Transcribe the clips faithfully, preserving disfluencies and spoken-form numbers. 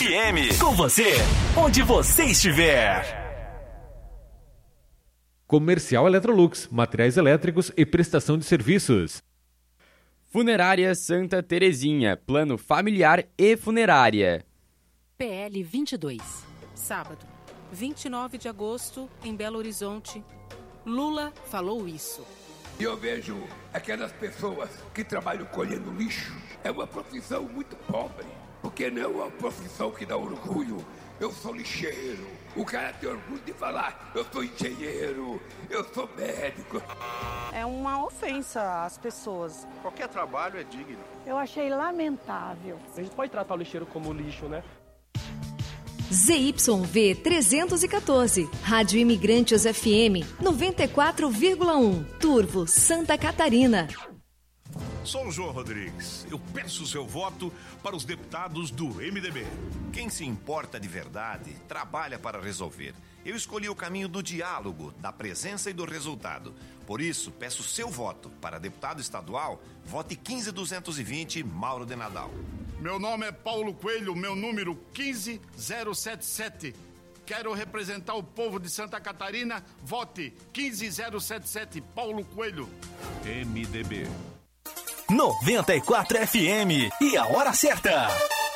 F M. Com você, onde você estiver. Comercial Electrolux, materiais elétricos e prestação de serviços. Funerária Santa Terezinha, plano familiar e funerária. P L vinte e dois, sábado, vinte e nove de agosto, em Belo Horizonte. Lula falou isso. E eu vejo aquelas pessoas que trabalham colhendo lixo. É uma profissão muito pobre, porque não é uma profissão que dá orgulho. Eu sou lixeiro. O cara tem orgulho de falar, eu sou engenheiro, eu sou médico. É uma ofensa às pessoas. Qualquer trabalho é digno. Eu achei lamentável. A gente pode tratar o lixeiro como lixo, né? Z Y V trezentos e quatorze, Rádio Imigrantes F M, noventa e quatro vírgula um, Turvo, Santa Catarina. Sou o João Rodrigues. Eu peço o seu voto para os deputados do M D B. Quem se importa de verdade, trabalha para resolver. Eu escolhi o caminho do diálogo, da presença e do resultado. Por isso, peço seu voto para deputado estadual. Vote quinze duzentos e vinte, Mauro de Nadal. Meu nome é Paulo Coelho, meu número quinze zero setenta e sete. Quero representar o povo de Santa Catarina. Vote quinze zero setenta e sete, Paulo Coelho. M D B. noventa e quatro F M. E a hora certa.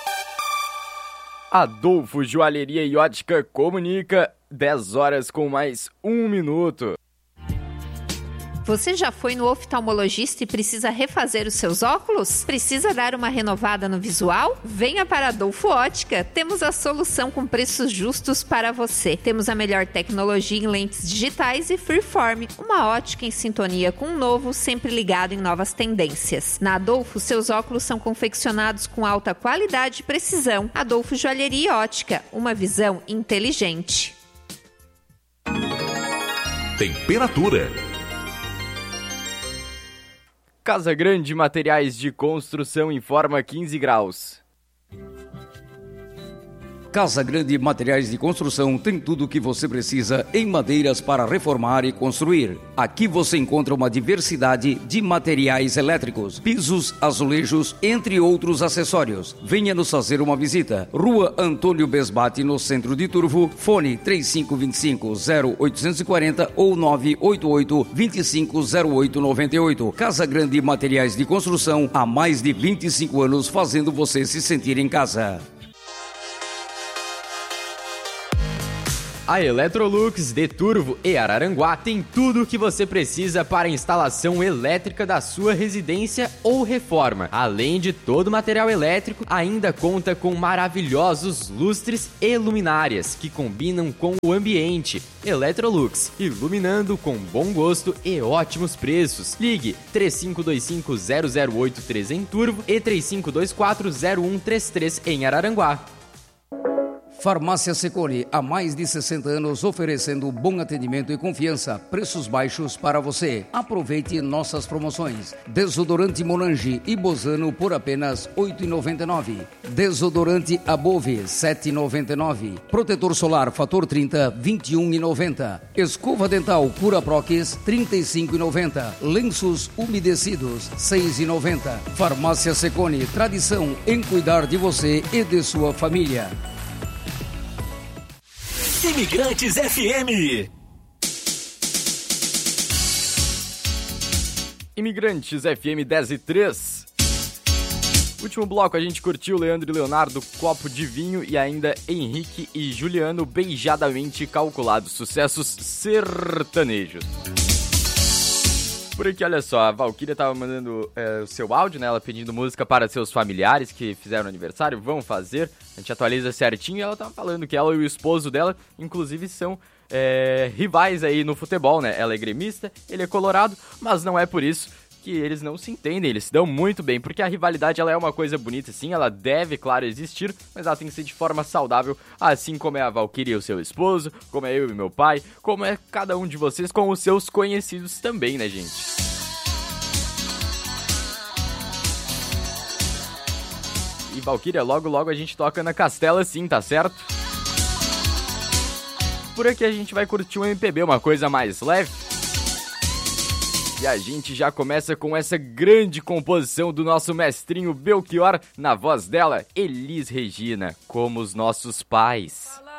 Adolfo Joalheria e Ótica comunica dez horas com mais um minuto. Você já foi no oftalmologista e precisa refazer os seus óculos? Precisa dar uma renovada no visual? Venha para Adolfo Ótica. Temos a solução com preços justos para você. Temos a melhor tecnologia em lentes digitais e Freeform, uma ótica em sintonia com o novo, sempre ligado em novas tendências. Na Adolfo, seus óculos são confeccionados com alta qualidade e precisão. Adolfo Joalheria e Ótica, uma visão inteligente. Temperatura. Casa Grande Materiais de Construção informa quinze graus. Casa Grande Materiais de Construção tem tudo o que você precisa em madeiras para reformar e construir. Aqui você encontra uma diversidade de materiais elétricos, pisos, azulejos, entre outros acessórios. Venha nos fazer uma visita. Rua Antônio Besbate, no centro de Turvo. Fone três cinco dois cinco, zero oito quatro zero ou nove oito oito, dois cinco zero oito nove oito. Casa Grande Materiais de Construção, há mais de vinte e cinco anos fazendo você se sentir em casa. A Electrolux de Turvo e Araranguá tem tudo o que você precisa para a instalação elétrica da sua residência ou reforma. Além de todo o material elétrico, ainda conta com maravilhosos lustres e luminárias que combinam com o ambiente. Electrolux, iluminando com bom gosto e ótimos preços. Ligue três cinco dois cinco, zero zero oito três em Turvo e três cinco dois quatro, zero um três três em Araranguá. Farmácia Secone, há mais de sessenta anos oferecendo bom atendimento e confiança, preços baixos para você. Aproveite nossas promoções. Desodorante Monange e Bozano por apenas oito reais e noventa e nove centavos. Desodorante Above, sete reais e noventa e nove centavos. Protetor solar Fator trinta, vinte e um reais e noventa centavos. Escova dental Cura Prox, trinta e cinco reais e noventa centavos. Lenços umedecidos, seis reais e noventa centavos. Farmácia Secone, tradição em cuidar de você e de sua família. Imigrantes F M. Imigrantes F M dez e três. Último bloco a gente curtiu Leandro e Leonardo, Copo de Vinho, e ainda Henrique e Juliano, Beijadamente Calculados, sucessos sertanejos. Por aqui, olha só, a Valquíria tava mandando é, o seu áudio, né? Ela pedindo música para seus familiares que fizeram aniversário, vão fazer. A gente atualiza certinho e ela tava falando que ela e o esposo dela, inclusive, são é, rivais aí no futebol, né? Ela é gremista, ele é colorado, mas não é por isso que eles não se entendem, eles se dão muito bem, porque a rivalidade ela é uma coisa bonita, sim, ela deve, claro, existir, mas ela tem que ser de forma saudável, assim como é a Valquíria e o seu esposo, como é eu e meu pai, como é cada um de vocês com os seus conhecidos também, né, gente? E Valquíria, logo logo a gente toca na Castela sim, tá certo? Por aqui a gente vai curtir um M P B, uma coisa mais leve. E a gente já começa com essa grande composição do nosso mestrinho Belchior, na voz dela, Elis Regina, Como os Nossos Pais.